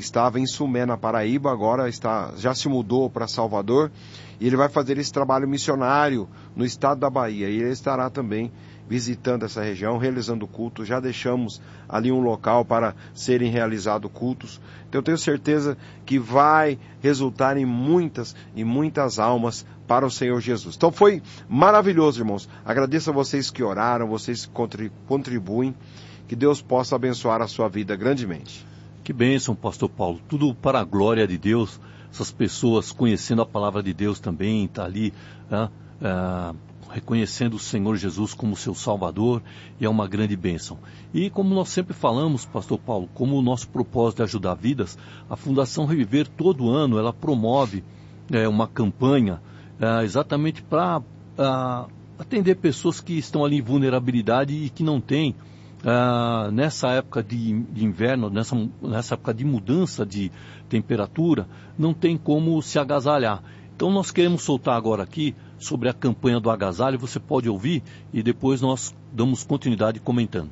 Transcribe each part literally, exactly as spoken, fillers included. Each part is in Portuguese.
estava em Sumé, na Paraíba, agora está, já se mudou para Salvador, e ele vai fazer esse trabalho missionário no estado da Bahia, e ele estará também visitando essa região, realizando cultos. Já deixamos ali um local para serem realizados cultos. Então eu tenho certeza que vai resultar em muitas e muitas almas para o Senhor Jesus. Então foi maravilhoso, irmãos. Agradeço a vocês que oraram, vocês que contribuem. Que Deus possa abençoar a sua vida grandemente. Que bênção, pastor Paulo. Tudo para a glória de Deus. Essas pessoas conhecendo a palavra de Deus também, está ali... Né? Ah, reconhecendo o Senhor Jesus como seu Salvador, e é uma grande bênção. E como nós sempre falamos, pastor Paulo, como o nosso propósito é ajudar vidas, a Fundação Reviver todo ano, ela promove é, uma campanha é, exatamente para atender pessoas que estão ali em vulnerabilidade e que não têm, é, nessa época de, de inverno, nessa, nessa época de mudança de temperatura, não tem como se agasalhar. Então nós queremos soltar agora aqui sobre a campanha do agasalho, você pode ouvir e depois nós damos continuidade comentando.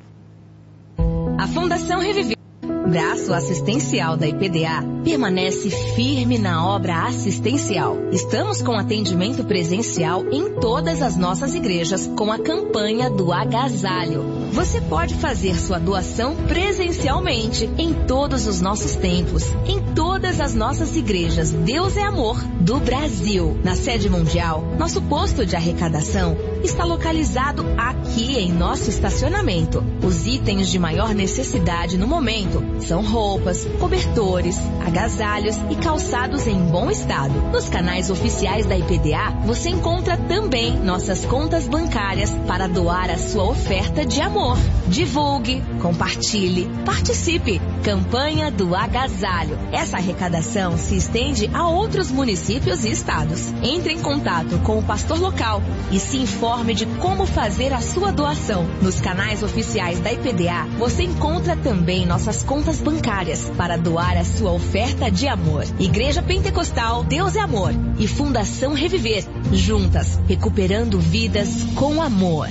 A Fundação Reviver, braço assistencial da I P D A, permanece firme na obra assistencial. Estamos com atendimento presencial em todas as nossas igrejas com a campanha do agasalho. Você pode fazer sua doação presencialmente em todos os nossos templos, em todas as nossas igrejas Deus é Amor do Brasil. Na sede mundial, nosso posto de arrecadação está localizado aqui em nosso estacionamento. Os itens de maior necessidade no momento são roupas, cobertores, agasalhos e calçados em bom estado. Nos canais oficiais da I P D A, você encontra também nossas contas bancárias para doar a sua oferta de amor. Divulgue, compartilhe, participe. Campanha do agasalho. Essa arrecadação se estende a outros municípios e estados. Entre em contato com o pastor local e se informe de como fazer a sua doação. Nos canais oficiais da I P D A, você encontra também nossas contas bancárias para doar a sua oferta de amor. Igreja Pentecostal Deus é Amor e Fundação Reviver, juntas, recuperando vidas com amor.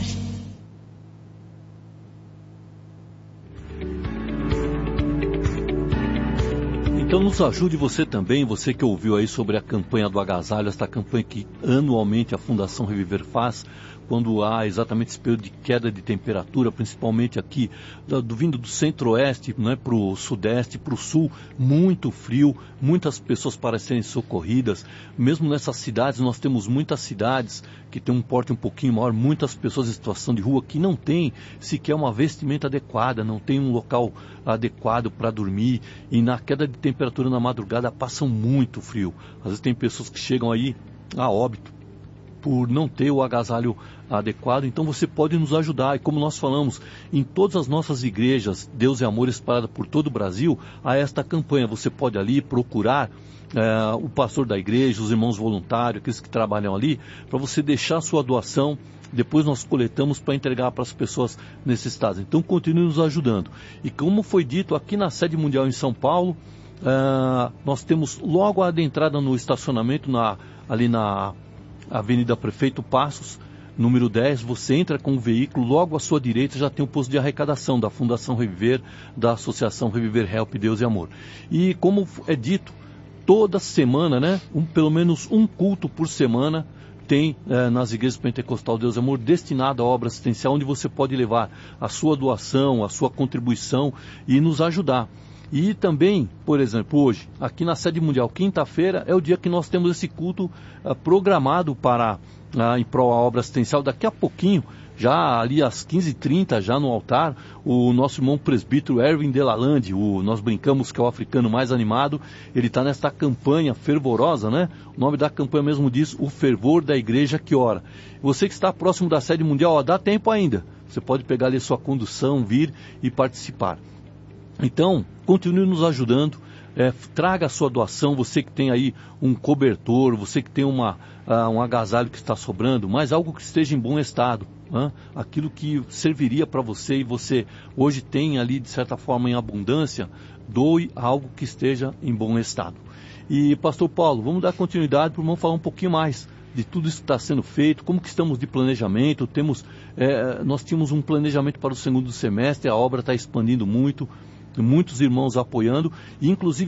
Então nos ajude você também, você que ouviu aí sobre a campanha do agasalho, esta campanha que anualmente a Fundação Reviver faz, quando há exatamente esse período de queda de temperatura, principalmente aqui, do, do vindo do centro-oeste, né, para o sudeste, para o sul, muito frio, muitas pessoas para serem socorridas. Mesmo nessas cidades, nós temos muitas cidades que têm um porte um pouquinho maior, muitas pessoas em situação de rua que não têm sequer uma vestimenta adequada, não tem um local adequado para dormir, e na queda de temperatura na madrugada passam muito frio. Às vezes tem pessoas que chegam aí a óbito por não ter o agasalho adequado. Então você pode nos ajudar, e como nós falamos, em todas as nossas igrejas Deus é Amor espalhada por todo o Brasil, há esta campanha. Você pode ali procurar é, o pastor da igreja, os irmãos voluntários, aqueles que trabalham ali, para você deixar a sua doação. Depois nós coletamos para entregar para as pessoas necessitadas. Então continue nos ajudando. E como foi dito aqui na sede mundial em São Paulo, uh, nós temos logo a adentrada no estacionamento, na, ali na Avenida Prefeito Passos, número dez, você entra com o veículo, logo à sua direita já tem o posto de arrecadação da Fundação Reviver, da Associação Reviver Help Deus e Amor. E como é dito, toda semana, né, um, pelo menos um culto por semana, tem eh, nas igrejas Pentecostal Deus e Amor destinado à obra assistencial, onde você pode levar a sua doação, a sua contribuição e nos ajudar. E também, por exemplo, hoje, aqui na sede mundial, quinta-feira, é o dia que nós temos esse culto uh, programado para, uh, em prol da obra assistencial. Daqui a pouquinho, já ali às quinze e trinta, já no altar, o nosso irmão presbítero Erwin Delalande, o, nós brincamos que é o africano mais animado, ele está nesta campanha fervorosa, né? O nome da campanha mesmo diz, o fervor da igreja que ora. Você que está próximo da sede mundial, ó, dá tempo ainda. Você pode pegar ali a sua condução, vir e participar. Então, continue nos ajudando, é, traga a sua doação, você que tem aí um cobertor, você que tem uma, uh, um agasalho que está sobrando, mas algo que esteja em bom estado, né? Aquilo que serviria para você e você hoje tem ali de certa forma em abundância, doe algo que esteja em bom estado. E pastor Paulo, vamos dar continuidade para o irmão falar um pouquinho mais de tudo isso que está sendo feito, como que estamos de planejamento. Temos, é, nós tínhamos um planejamento para o segundo semestre, a obra está expandindo muito, muitos irmãos apoiando, e inclusive